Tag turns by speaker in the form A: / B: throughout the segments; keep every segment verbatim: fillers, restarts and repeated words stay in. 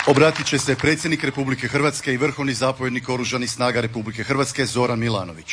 A: Obratit će se predsjednik Republike Hrvatske i vrhovni zapovjednik Oružanih snaga Republike Hrvatske Zoran Milanović.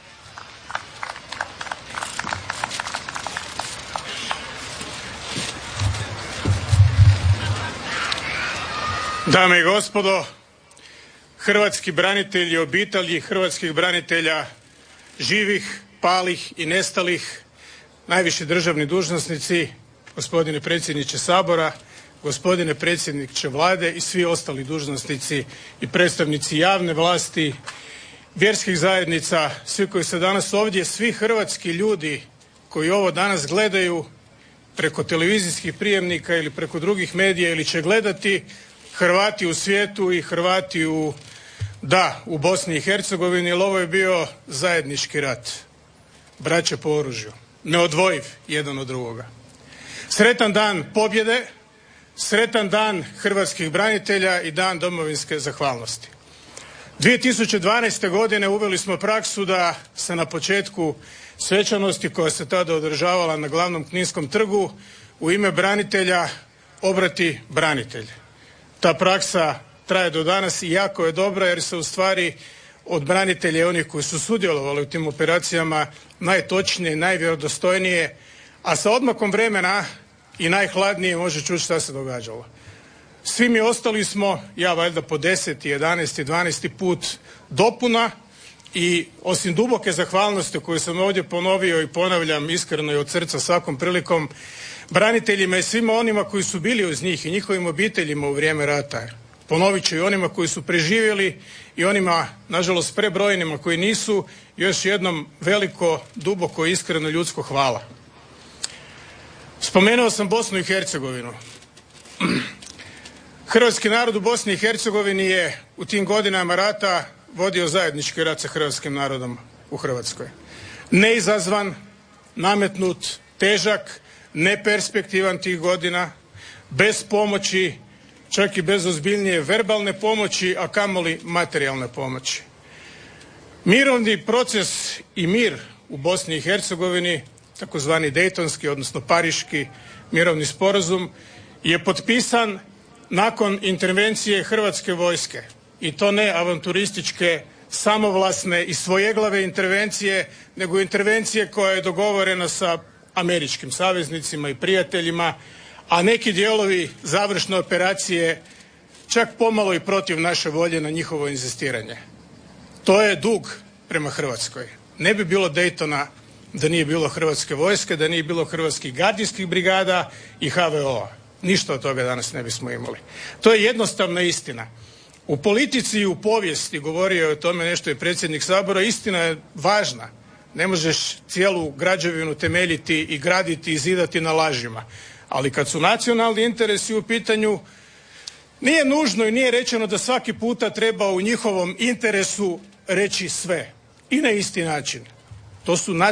B: Dame i gospodo, hrvatski branitelji, obitelji hrvatskih branitelja, živih, palih i nestalih, najviši državni dužnosnici, gospodine predsjedniče Sabora, gospodine predsjedniče Vlade i svi ostali dužnosnici i predstavnici javne vlasti, vjerskih zajednica, svi koji su danas ovdje, svi hrvatski ljudi koji ovo danas gledaju preko televizijskih prijemnika ili preko drugih medija ili će gledati, Hrvati u svijetu i Hrvati u, da, u Bosni i Hercegovini, jer ovo je bio zajednički rat, braće po oružju, neodvojiv jedan od drugoga. Sretan dan pobjede, sretan dan hrvatskih branitelja i dan domovinske zahvalnosti. dvije tisuće dvanaeste. godine uveli smo praksu da se na početku svečanosti koja se tada održavala na glavnom Kninskom trgu u ime branitelja obrati branitelj. Ta praksa traje do danas i jako je dobra jer se ustvari od branitelja i onih koji su sudjelovali u tim operacijama najtočnije, najvjerodostojnije, a sa odmakom vremena i najhladnije može čuti šta se događalo. Svi mi ostali smo, ja valjda po deseti, jedanaesti, dvanaesti put dopuna i osim duboke zahvalnosti koju sam ovdje ponovio i ponavljam iskreno i od srca svakom prilikom braniteljima i svima onima koji su bili uz njih i njihovim obiteljima u vrijeme rata. Ponovit ću i onima koji su preživjeli i onima, nažalost prebrojnima koji nisu, još jednom veliko, duboko, iskreno ljudsko hvala. Spomenuo sam Bosnu i Hercegovinu. Hrvatski narod u Bosni i Hercegovini je u tim godinama rata vodio zajednički rat sa hrvatskim narodom u Hrvatskoj. Neizazvan, nametnut, težak, neperspektivan tih godina, bez pomoći, čak i bez ozbiljnije verbalne pomoći, a kamoli materijalne pomoći. Mirovni proces i mir u Bosni i Hercegovini, takozvani Dejtonski, odnosno Pariški mirovni sporazum, je potpisan nakon intervencije hrvatske vojske i to ne avanturističke, samovlasne i svojeglave intervencije, nego intervencije koja je dogovorena sa američkim saveznicima i prijateljima, a neki dijelovi završne operacije čak pomalo i protiv naše volje na njihovo inzistiranje. To je dug prema Hrvatskoj. Ne bi bilo Daytona da nije bilo hrvatske vojske, da nije bilo hrvatskih gardijskih brigada i ha ve o-a. Ništa od toga danas ne bismo imali. To je jednostavna istina. U politici i u povijesti, govorio je o tome nešto i predsjednik Sabora, istina je važna. Ne možeš cijelu građevinu temeljiti i graditi i zidati na lažima. Ali kad su nacionalni interesi u pitanju, nije nužno i nije rečeno da svaki puta treba u njihovom interesu reći sve i na isti način. To su